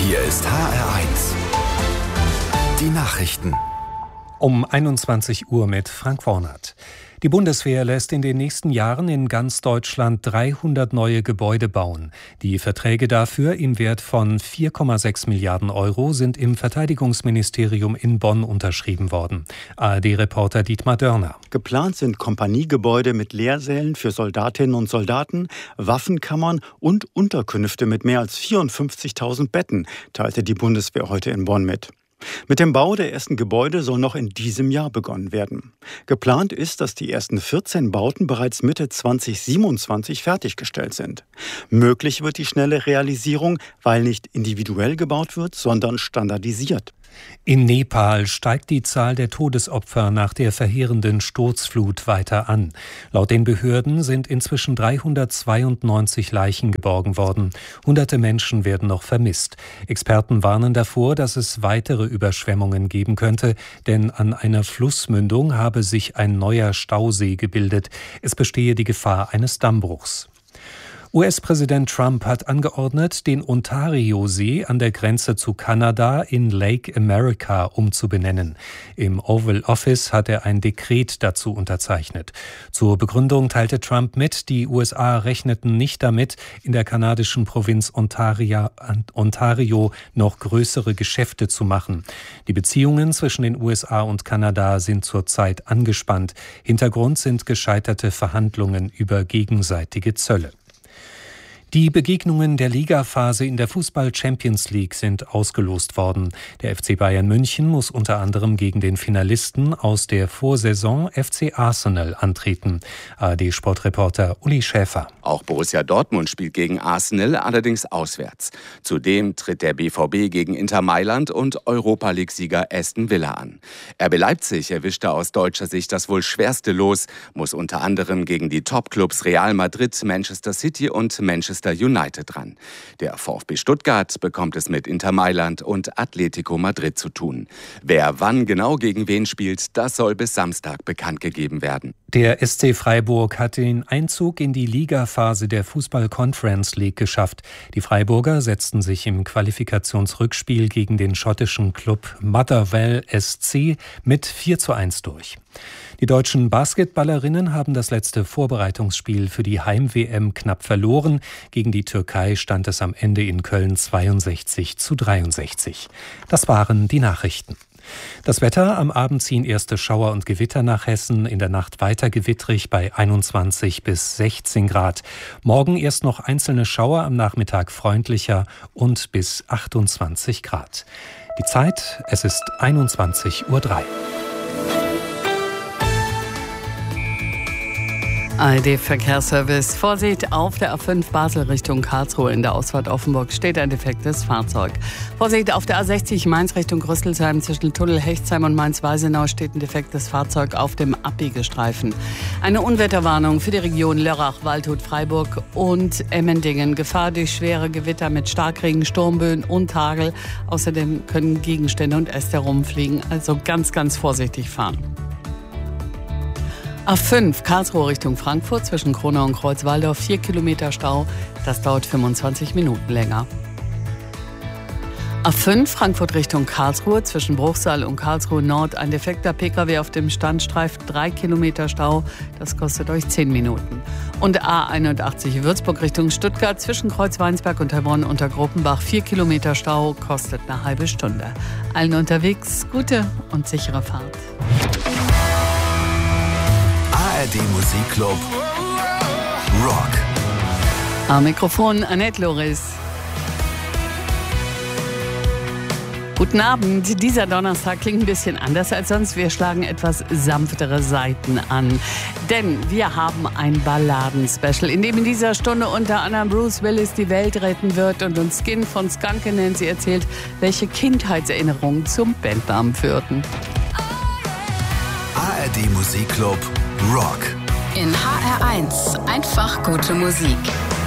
Hier ist HR1. Die Nachrichten. Um 21 Uhr mit Frank Wornert. Die Bundeswehr lässt in den nächsten Jahren in ganz Deutschland 300 neue Gebäude bauen. Die Verträge dafür im Wert von 4,6 Milliarden Euro sind im Verteidigungsministerium in Bonn unterschrieben worden. ARD-Reporter Dietmar Dörner. Geplant sind Kompaniegebäude mit Lehrsälen für Soldatinnen und Soldaten, Waffenkammern und Unterkünfte mit mehr als 54.000 Betten, teilte die Bundeswehr heute in Bonn mit. Mit dem Bau der ersten Gebäude soll noch in diesem Jahr begonnen werden. Geplant ist, dass die ersten 14 Bauten bereits Mitte 2027 fertiggestellt sind. Möglich wird die schnelle Realisierung, weil nicht individuell gebaut wird, sondern standardisiert. In Nepal steigt die Zahl der Todesopfer nach der verheerenden Sturzflut weiter an. Laut den Behörden sind inzwischen 392 Leichen geborgen worden. Hunderte Menschen werden noch vermisst. Experten warnen davor, dass es weitere Überschwemmungen geben könnte, denn an einer Flussmündung habe sich ein neuer Stausee gebildet. Es bestehe die Gefahr eines Dammbruchs. US-Präsident Trump hat angeordnet, den Ontario-See an der Grenze zu Kanada in Lake America umzubenennen. Im Oval Office hat er ein Dekret dazu unterzeichnet. Zur Begründung teilte Trump mit, die USA rechneten nicht damit, in der kanadischen Provinz Ontario noch größere Geschäfte zu machen. Die Beziehungen zwischen den USA und Kanada sind zurzeit angespannt. Hintergrund sind gescheiterte Verhandlungen über gegenseitige Zölle. Die Begegnungen der Ligaphase in der Fußball-Champions League sind ausgelost worden. Der FC Bayern München muss unter anderem gegen den Finalisten aus der Vorsaison FC Arsenal antreten. ARD-Sportreporter Uli Schäfer. Auch Borussia Dortmund spielt gegen Arsenal, allerdings auswärts. Zudem tritt der BVB gegen Inter Mailand und Europa-League-Sieger Aston Villa an. RB Leipzig erwischte aus deutscher Sicht das wohl schwerste Los, muss unter anderem gegen die Top-Clubs Real Madrid, Manchester City und Manchester United dran. Der VfB Stuttgart bekommt es mit Inter Mailand und Atletico Madrid zu tun. Wer wann genau gegen wen spielt, das soll bis Samstag bekannt gegeben werden. Der SC Freiburg hat den Einzug in die Ligaphase der Fußball-Conference League geschafft. Die Freiburger setzten sich im Qualifikationsrückspiel gegen den schottischen Club Motherwell SC mit 4:1 durch. Die deutschen Basketballerinnen haben das letzte Vorbereitungsspiel für die Heim-WM knapp verloren. Gegen die Türkei stand es am Ende in Köln 62:63. Das waren die Nachrichten. Das Wetter: Am Abend ziehen erste Schauer und Gewitter nach Hessen, in der Nacht weiter gewittrig bei 21 bis 16 Grad. Morgen erst noch einzelne Schauer, am Nachmittag freundlicher und bis 28 Grad. Die Zeit: es ist 21:03 Uhr. ARD-Verkehrsservice. Vorsicht, auf der A5 Basel Richtung Karlsruhe in der Ausfahrt Offenburg steht ein defektes Fahrzeug. Vorsicht, auf der A60 Mainz Richtung Rüsselsheim zwischen Tunnel Hechtsheim und Mainz-Weisenau steht ein defektes Fahrzeug auf dem Abbiegestreifen. Eine Unwetterwarnung für die Region Lörrach, Waldshut, Freiburg und Emmendingen. Gefahr durch schwere Gewitter mit Starkregen, Sturmböen und Hagel. Außerdem können Gegenstände und Äste rumfliegen. Also ganz, ganz vorsichtig fahren. A5 Karlsruhe Richtung Frankfurt zwischen Kronau und Kreuzwaldorf 4 Kilometer Stau. Das dauert 25 Minuten länger. A5 Frankfurt Richtung Karlsruhe zwischen Bruchsal und Karlsruhe Nord. Ein defekter Pkw auf dem Standstreifen 3 Kilometer Stau. Das kostet euch 10 Minuten. Und A81 Würzburg Richtung Stuttgart zwischen Kreuzweinsberg und Heilbronn unter Gruppenbach 4 Kilometer Stau. Kostet eine halbe Stunde. Allen unterwegs gute und sichere Fahrt. ARD Musikclub Rock. Am Mikrofon Annette Loris. Guten Abend. Dieser Donnerstag klingt ein bisschen anders als sonst. Wir schlagen etwas sanftere Seiten an. Denn wir haben ein Balladen-Special, in dem in dieser Stunde unter anderem Bruce Willis die Welt retten wird und uns Skin von Skunk Nancy erzählt, welche Kindheitserinnerungen zum Bandnamen führten. ARD Musikclub Rock. In HR1 einfach gute Musik.